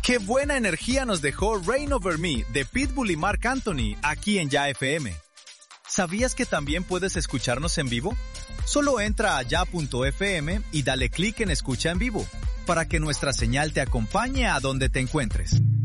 ¡Qué buena energía nos dejó Rain Over Me de Pitbull y Marc Anthony aquí en Ya FM! ¿Sabías que también puedes escucharnos en vivo? Solo entra a ya.fm y dale clic en Escucha en Vivo para que nuestra señal te acompañe a donde te encuentres.